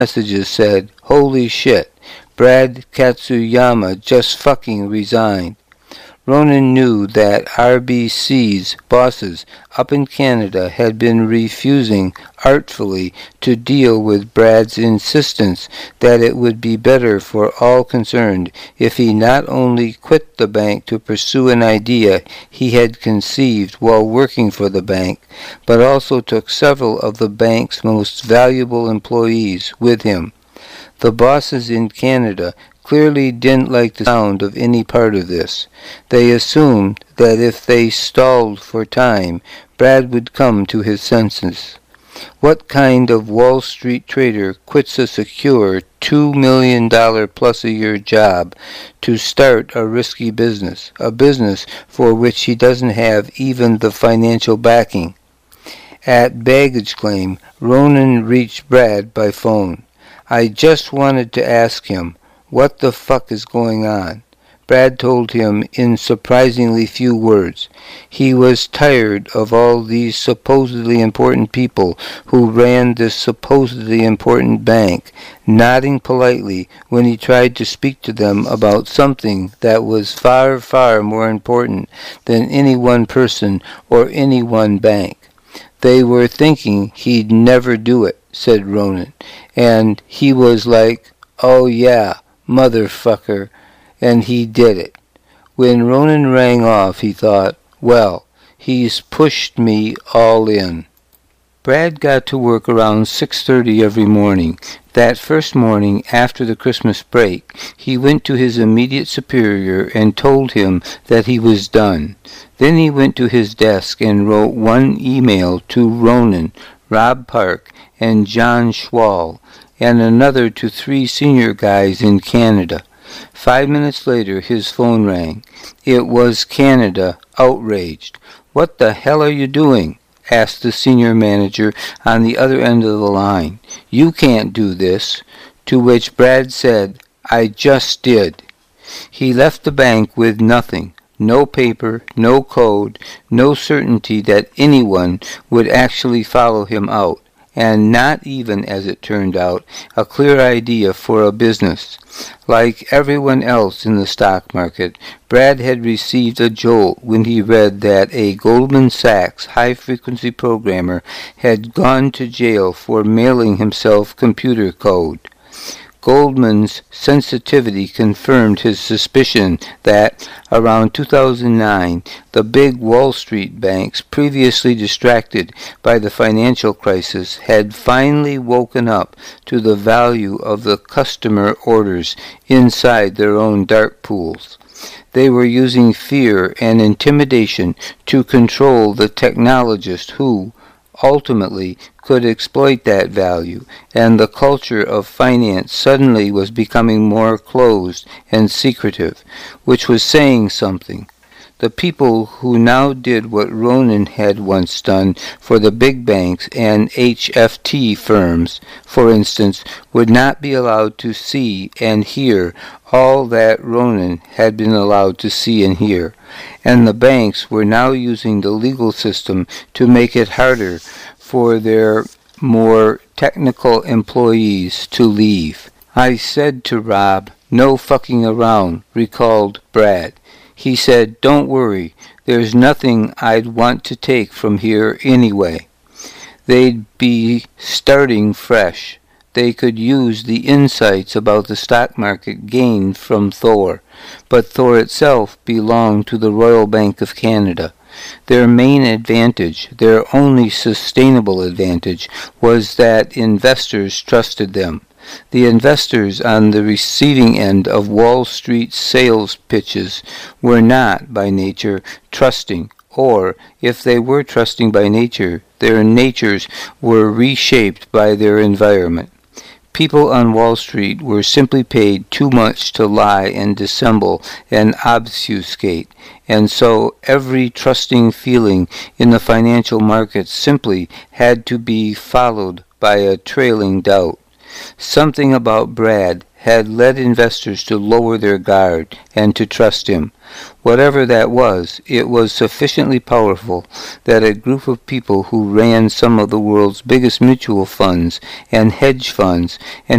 messages said, "Holy shit, Brad Katsuyama just fucking resigned." Ronan knew that RBC's bosses up in Canada had been refusing artfully to deal with Brad's insistence that it would be better for all concerned if he not only quit the bank to pursue an idea he had conceived while working for the bank, but also took several of the bank's most valuable employees with him. The bosses in Canada clearly didn't like the sound of any part of this. They assumed that if they stalled for time, Brad would come to his senses. What kind of Wall Street trader quits a secure $2 million plus a year job to start a risky business, a business for which he doesn't have even the financial backing? At baggage claim, Ronan reached Brad by phone. "I just wanted to ask him, what the fuck is going on?" Brad told him in surprisingly few words. He was tired of all these supposedly important people who ran this supposedly important bank, nodding politely when he tried to speak to them about something that was far, far more important than any one person or any one bank. "They were thinking he'd never do it," said Ronan, and he was like, "Oh yeah, motherfucker," and he did it. When Ronan rang off, he thought, "Well, he's pushed me all in." Brad got to work around 6:30 every morning. That first morning after the Christmas break, he went to his immediate superior and told him that he was done. Then he went to his desk and wrote one email to Ronan, Rob Park, and John Schwall, and another to 3 senior guys in Canada. 5 minutes later, his phone rang. It was Canada, outraged. "What the hell are you doing?" asked the senior manager on the other end of the line. "You can't do this." To which Brad said, "I just did." He left the bank with nothing. No paper, no code, no certainty that anyone would actually follow him out, and not even, as it turned out, a clear idea for a business. Like everyone else in the stock market, Brad had received a jolt when he read that a Goldman Sachs high-frequency programmer had gone to jail for mailing himself computer code. Goldman's sensitivity confirmed his suspicion that, around 2009, the big Wall Street banks, previously distracted by the financial crisis, had finally woken up to the value of the customer orders inside their own dark pools. They were using fear and intimidation to control the technologist who, ultimately, could exploit that value, and the culture of finance suddenly was becoming more closed and secretive, which was saying something. The people who now did what Ronan had once done for the big banks and HFT firms, for instance, would not be allowed to see and hear all that Ronan had been allowed to see and hear, and the banks were now using the legal system to make it harder for their more technical employees to leave. "I said to Rob, no fucking around," recalled Brad. He said, "Don't worry, there's nothing I'd want to take from here anyway." They'd be starting fresh. They could use the insights about the stock market gained from Thor, but Thor itself belonged to the Royal Bank of Canada. Their main advantage, their only sustainable advantage, was that investors trusted them. The investors on the receiving end of Wall Street sales pitches were not, by nature, trusting, or, if they were trusting by nature, their natures were reshaped by their environment. People on Wall Street were simply paid too much to lie and dissemble and obfuscate, and so every trusting feeling in the financial markets simply had to be followed by a trailing doubt. Something about Brad had led investors to lower their guard and to trust him. Whatever that was, it was sufficiently powerful that a group of people who ran some of the world's biggest mutual funds and hedge funds and